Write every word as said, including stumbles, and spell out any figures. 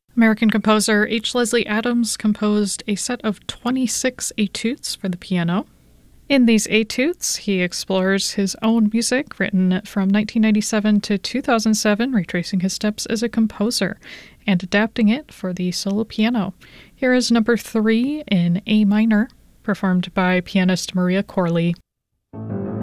American composer H. Leslie Adams composed a set of twenty-six etudes for the piano. In these etudes, he explores his own music written from nineteen ninety-seven to two thousand seven, retracing his steps as a composer and adapting it for the solo piano. Here is number three in A minor, performed by pianist Maria Corley.